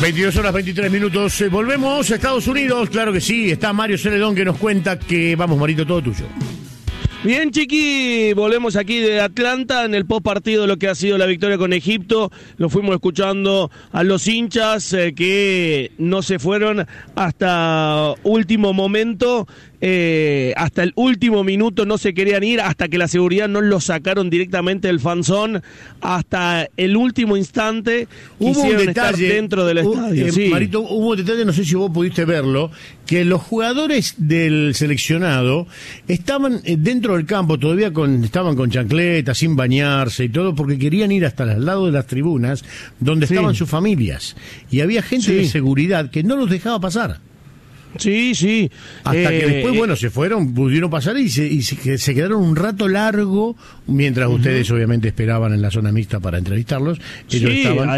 22 horas 23 minutos. Volvemos a Estados Unidos, claro que sí. Está Mario Celedón que nos cuenta que... Vamos, Marito, todo tuyo. Bien, Chiqui, volvemos aquí de Atlanta en el post partido de lo que ha sido la victoria con Egipto. Lo fuimos escuchando a los hinchas que no se fueron hasta último momento. Hasta el último minuto no se querían ir, hasta que la seguridad no los sacaron directamente del fanzón, hasta el último instante quisieron estar dentro del estadio. Sí. Marito, hubo un detalle, no sé si vos pudiste verlo, que los jugadores del seleccionado estaban dentro del campo, todavía estaban con chancletas, sin bañarse y todo, porque querían ir hasta el lado de las tribunas, donde estaban sus familias, y había gente de seguridad que no los dejaba pasar. Sí, sí. Hasta que después, bueno, se fueron, pudieron pasar y se quedaron un rato largo, mientras ustedes obviamente esperaban en la zona mixta para entrevistarlos. Ellos estaban,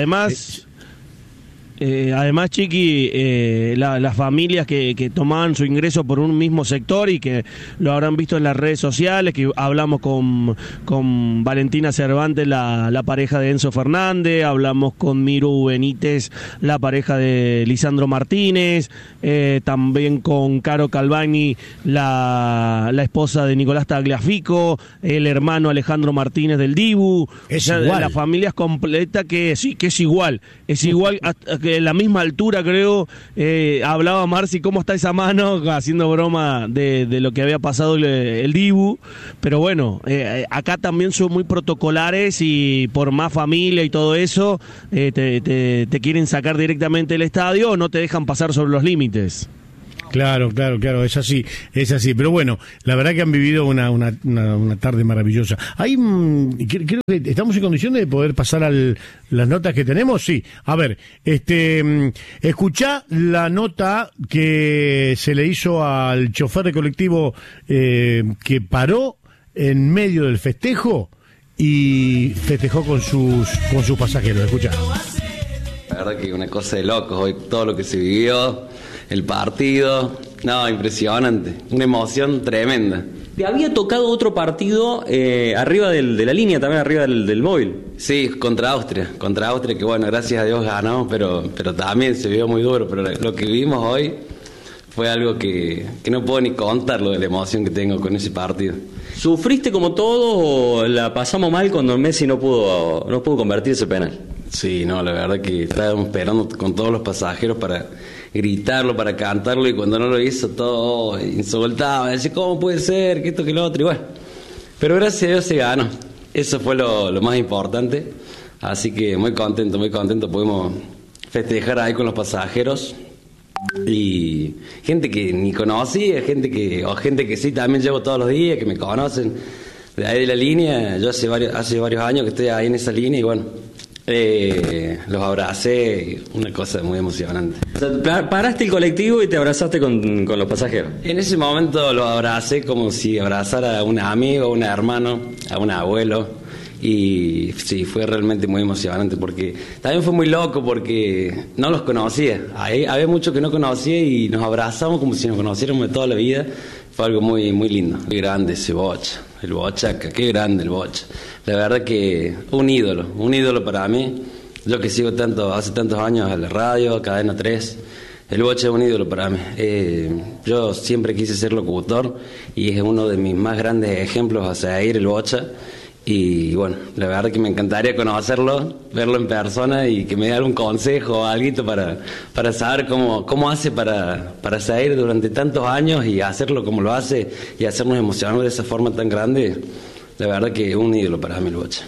además, Chiqui, las familias que tomaban su ingreso por un mismo sector y que lo habrán visto en las redes sociales, que hablamos con Valentina Cervantes, la pareja de Enzo Fernández, hablamos con Miru Benítez, la pareja de Lisandro Martínez, también con Caro Calvani, la esposa de Nicolás Tagliafico, el hermano Alejandro Martínez del Dibu, la familia es completa, que sí, que es igual en la misma altura, creo. Hablaba Marci, ¿cómo está esa mano? Haciendo broma de lo que había pasado el Dibu. Pero bueno, acá también son muy protocolares y por más familia y todo eso, te quieren sacar directamente del estadio o no te dejan pasar sobre los límites. Claro, es así. Pero bueno, la verdad que han vivido una tarde maravillosa. Creo que estamos en condiciones de poder pasar las notas que tenemos. Sí, a ver, escuchá la nota que se le hizo al chofer de colectivo que paró en medio del festejo y festejó con sus pasajeros. Escuchá. La verdad que una cosa de locos hoy, todo lo que se vivió. El partido, no, impresionante, una emoción tremenda. ¿Te había tocado otro partido arriba de la línea, también arriba del móvil? Sí, contra Austria, que bueno, gracias a Dios ganamos, pero también se vio muy duro, pero lo que vimos hoy fue algo que no puedo ni contar, lo de la emoción que tengo con ese partido. ¿Sufriste como todos o la pasamos mal cuando Messi no pudo convertir ese penal? Sí, no, la verdad que estábamos esperando con todos los pasajeros para gritarlo, para cantarlo, y cuando no lo hizo todo insultaba, decía, ¿cómo puede ser? Que esto, que lo otro, y bueno. Pero gracias a Dios se ganó, eso fue lo más importante, así que muy contento, pudimos festejar ahí con los pasajeros, y gente que ni conocía, gente que sí también llevo todos los días, que me conocen, de ahí de la línea. Yo hace varios años que estoy ahí en esa línea, y bueno, los abracé, una cosa muy emocionante. O sea, paraste el colectivo y te abrazaste con los pasajeros. En ese momento los abracé como si abrazara a un amigo, a un hermano, a un abuelo, y sí, fue realmente muy emocionante, porque también fue muy loco porque no los conocía. Había muchos que no conocía y nos abrazamos como si nos conociéramos de toda la vida. Fue algo muy, muy lindo. Qué grande ese Bocha, el Bochaca, qué grande el Bocha. La verdad que un ídolo para mí. Yo que sigo hace tantos años a la radio, a Cadena 3, el Bocha es un ídolo para mí. Yo siempre quise ser locutor y es uno de mis más grandes ejemplos a seguir, el Bocha. Y bueno, la verdad que me encantaría conocerlo, verlo en persona y que me dé algún consejo o algo para saber cómo hace para seguir durante tantos años y hacerlo como lo hace y hacernos emocionar de esa forma tan grande. La verdad que es un ídolo para mí el Bocha.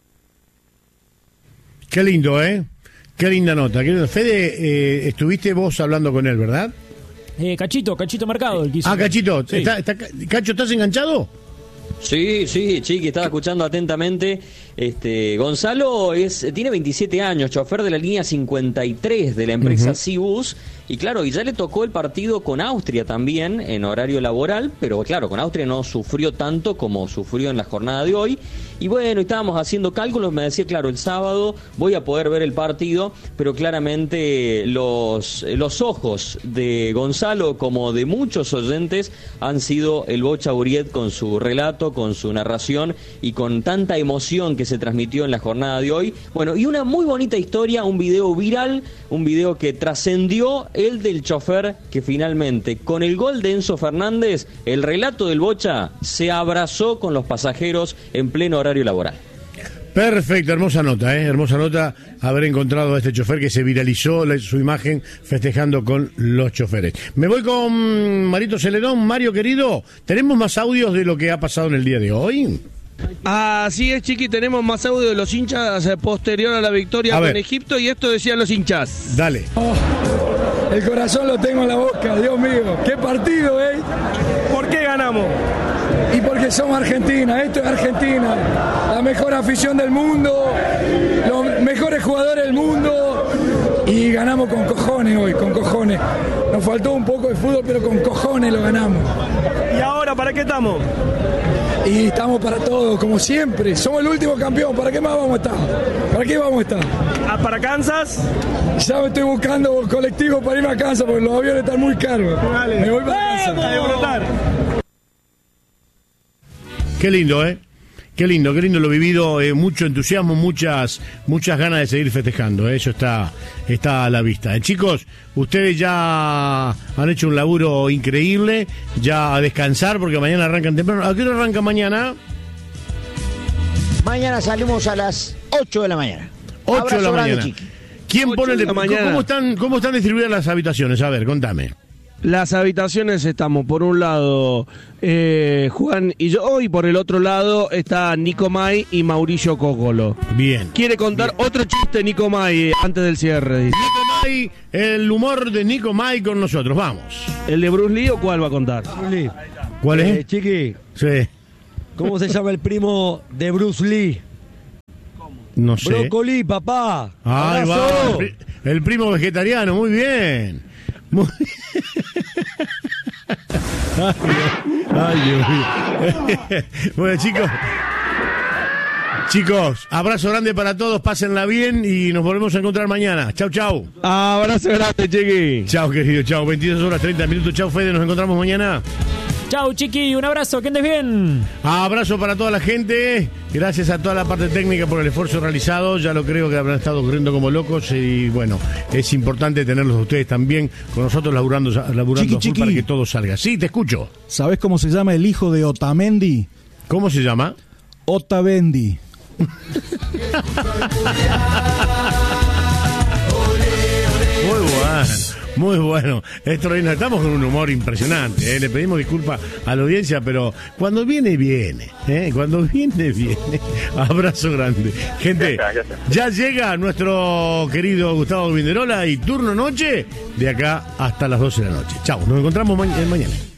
Qué lindo, qué linda nota. Fede, estuviste vos hablando con él, ¿verdad? Cachito Mercado. El que hizo. Cachito. Sí. Cacho, ¿estás enganchado? Sí, Chiqui, estaba escuchando atentamente. Gonzalo tiene 27 años, chofer de la línea 53 de la empresa Cibus, y claro, y ya le tocó el partido con Austria también en horario laboral, pero claro, con Austria no sufrió tanto como sufrió en la jornada de hoy. Y bueno, estábamos haciendo cálculos, me decía, claro, el sábado voy a poder ver el partido, pero claramente los ojos de Gonzalo, como de muchos oyentes, han sido el Bocha Uriet con su relato, con su narración y con tanta emoción que se transmitió en la jornada de hoy. Bueno, y una muy bonita historia, un video viral, un video que trascendió el del chofer, que finalmente, con el gol de Enzo Fernández, el relato del Bocha se abrazó con los pasajeros en pleno horario laboral. Perfecto, hermosa nota, hermosa nota haber encontrado a este chofer que se viralizó su imagen festejando con los choferes. Me voy con Marito Celedón. Mario, querido, ¿tenemos más audios de lo que ha pasado en el día de hoy? Así es, Chiqui, tenemos más audio de los hinchas posterior a la victoria con Egipto, y esto decían los hinchas. Dale. El corazón lo tengo en la boca, Dios mío. ¡Qué partido, ¿Por qué ganamos? Y porque somos Argentina, esto es Argentina. La mejor afición del mundo, los mejores jugadores del mundo. Y ganamos con cojones hoy, con cojones. Nos faltó un poco de fútbol, pero con cojones lo ganamos. ¿Y ahora para qué estamos? Y estamos para todo, como siempre. Somos el último campeón. ¿Para qué más vamos a estar? ¿Para qué vamos a estar? ¿Para Kansas? Ya me estoy buscando colectivo para irme a Kansas porque los aviones están muy caros. Dale. Me voy para Kansas. Qué lindo, Qué lindo lo vivido, mucho entusiasmo, muchas ganas de seguir festejando, eso está a la vista. Chicos, ustedes ya han hecho un laburo increíble, ya a descansar porque mañana arrancan temprano. ¿A qué hora arranca mañana? Mañana salimos a las 8 de la mañana. 8 de la mañana. Chiqui. ¿Quién pone el mañana? ¿Cómo están distribuidas las habitaciones? A ver, contame. Las habitaciones estamos, por un lado, Juan y yo, y por el otro lado está Nico May y Mauricio Cocolo. Bien. ¿Quiere contar otro chiste, Nico May, antes del cierre? Dice. Nico May, el humor de Nico May con nosotros, vamos. ¿El de Bruce Lee o cuál va a contar? Bruce Lee. ¿Cuál es? Chiqui. Sí. ¿Cómo se llama el primo de Bruce Lee? No sé. Brócoli, papá. Ahí va. El primo vegetariano, muy bien. Ay, Dios mío. Bueno, chicos, abrazo grande para todos, pásenla bien y nos volvemos a encontrar mañana. Chau, chau. Abrazo grande, Chiqui. Chau, querido, chau. 22 horas 30 minutos. Chau, Fede, nos encontramos mañana. Chau, Chiqui, un abrazo, que andes bien. Abrazo para toda la gente. Gracias a toda la parte técnica por el esfuerzo realizado. Ya lo creo que habrán estado corriendo como locos. Y bueno, es importante tenerlos a ustedes también con nosotros laburando Chiqui. para que todo salga. Sí, te escucho. ¿Sabés cómo se llama el hijo de Otamendi? ¿Cómo se llama? Otamendi. Muy bueno. Estamos con un humor impresionante. Le pedimos disculpas a la audiencia, pero cuando viene. Cuando viene. Abrazo grande. Gente, ya llega nuestro querido Gustavo Vinderola y turno noche de acá hasta las 12 de la noche. Chau, nos encontramos mañana.